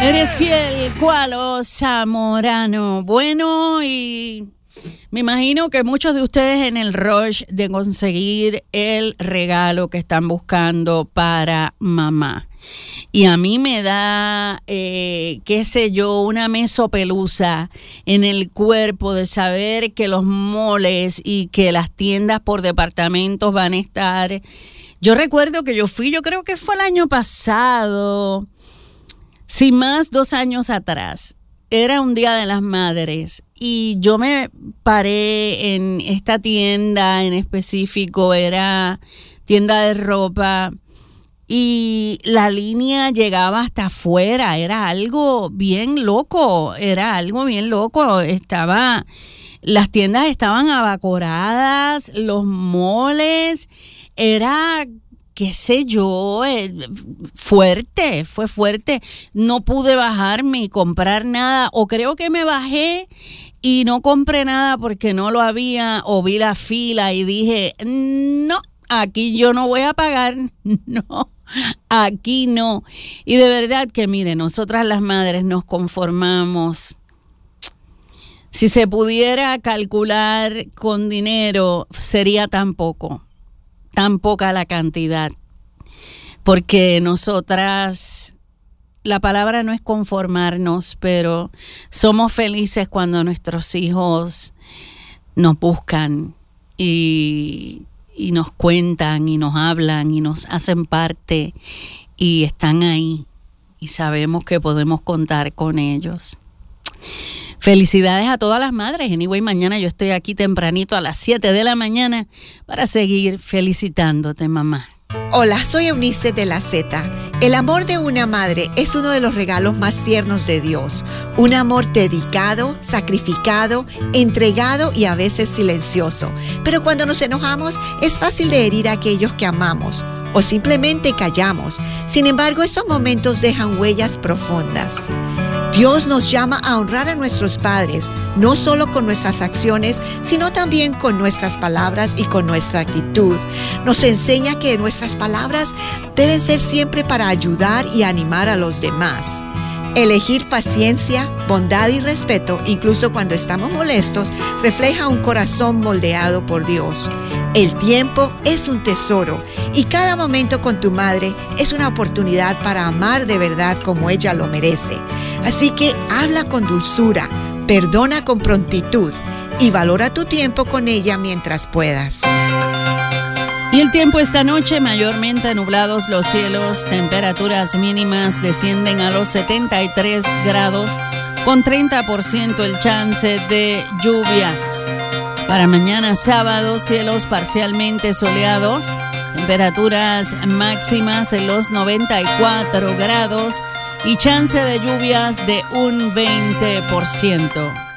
Eres fiel, cual Zamorano. Bueno, y me imagino que muchos de ustedes en el rush de conseguir el regalo que están buscando para mamá. Y a mí me da, qué sé yo, una mesopelusa en el cuerpo de saber que los moles y que las tiendas por departamentos van a estar. Yo recuerdo que yo creo que fue el año pasado, sin más, 2 años atrás. Era un Día de las Madres y yo me paré en esta tienda en específico, era tienda de ropa. Y la línea llegaba hasta afuera, era algo bien loco, las tiendas estaban abacoradas, los moles, era, qué sé yo, fue fuerte, no pude bajarme y comprar nada, o creo que me bajé y no compré nada porque no lo había, o vi la fila y dije, no, aquí yo no voy a pagar, no. Aquí no. Y de verdad que mire, nosotras las madres nos conformamos. Si se pudiera calcular con dinero, sería tan poca la cantidad. Porque nosotras, la palabra no es conformarnos, pero somos felices cuando nuestros hijos nos buscan y nos cuentan y nos hablan y nos hacen parte y están ahí y sabemos que podemos contar con ellos. Felicidades a todas las madres. Anyway, mañana yo estoy aquí tempranito a las 7 de la mañana para seguir felicitándote, mamá. Hola, soy Eunice de la Z. El amor de una madre es uno de los regalos más tiernos de Dios. Un amor dedicado, sacrificado, entregado y a veces silencioso. Pero cuando nos enojamos es fácil de herir a aquellos que amamos o simplemente callamos. Sin embargo, esos momentos dejan huellas profundas. Dios nos llama a honrar a nuestros padres, no solo con nuestras acciones, sino también con nuestras palabras y con nuestra actitud. Nos enseña que nuestras palabras deben ser siempre para ayudar y animar a los demás. Elegir paciencia, bondad y respeto, incluso cuando estamos molestos, refleja un corazón moldeado por Dios. El tiempo es un tesoro y cada momento con tu madre es una oportunidad para amar de verdad como ella lo merece. Así que habla con dulzura, perdona con prontitud y valora tu tiempo con ella mientras puedas. Y el tiempo esta noche, mayormente nublados los cielos, temperaturas mínimas descienden a los 73 grados, con 30% el chance de lluvias. Para mañana sábado, cielos parcialmente soleados, temperaturas máximas en los 94 grados y chance de lluvias de un 20%.